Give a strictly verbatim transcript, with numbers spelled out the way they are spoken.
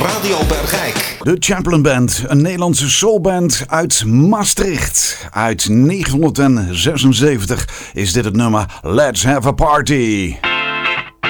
Radio Bergijk. De Champlin Band, een Nederlandse soulband uit Maastricht. Uit negentien zesenzeventig is dit het nummer Let's Have a Party.